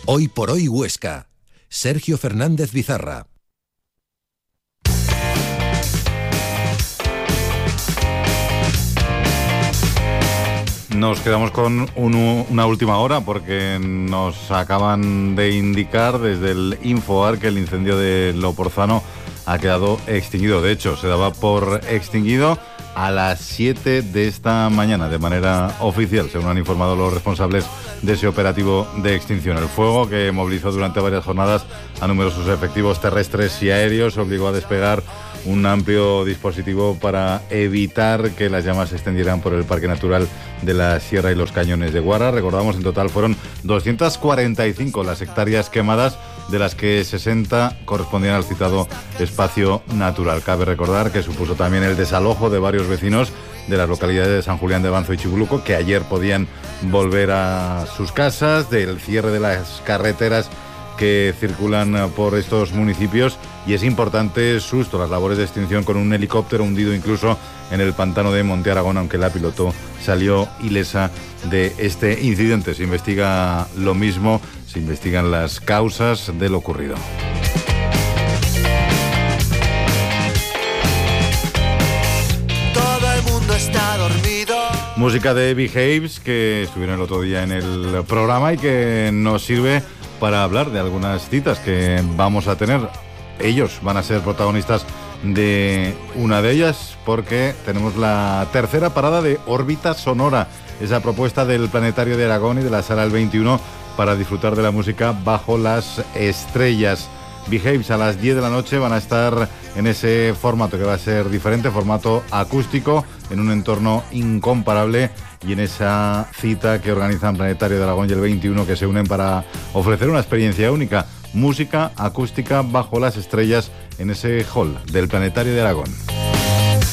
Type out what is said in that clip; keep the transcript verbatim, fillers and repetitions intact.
Hoy por hoy Huesca. Sergio Fernández Bizarra. Nos quedamos con un, una última hora porque nos acaban de indicar desde el Infoar que el incendio de Loporzano ha quedado extinguido. De hecho, se daba por extinguido a las siete de esta mañana de manera oficial, según han informado los responsables de ese operativo de extinción. El fuego, que movilizó durante varias jornadas a numerosos efectivos terrestres y aéreos, obligó a despegar un amplio dispositivo para evitar que las llamas se extendieran por el Parque Natural de la Sierra y los Cañones de Guara. Recordamos, en total fueron doscientas cuarenta y cinco las hectáreas quemadas, de las que sesenta correspondían al citado espacio natural. Cabe recordar que supuso también el desalojo de varios vecinos de las localidades de San Julián de Banzo y Chibuluco, que ayer podían volver a sus casas, del cierre de las carreteras que circulan por estos municipios, y es importante susto las labores de extinción con un helicóptero hundido incluso en el pantano de Monte Aragón, aunque la piloto salió ilesa de este incidente. Se investiga lo mismo, se investigan las causas de lo ocurrido. Todo el mundo está dormido. Música de Behaves, que estuvieron el otro día en el programa y que nos sirve para hablar de algunas citas que vamos a tener. Ellos van a ser protagonistas de una de ellas, porque tenemos la tercera parada de Órbita Sonora, esa propuesta del Planetario de Aragón y de la Sala El veintiuno para disfrutar de la música bajo las estrellas. Behaves a las diez de la noche van a estar en ese formato que va a ser diferente, formato acústico, en un entorno incomparable, y en esa cita que organizan Planetario de Aragón y el veintiuno, que se unen para ofrecer una experiencia única, música acústica bajo las estrellas en ese hall del Planetario de Aragón.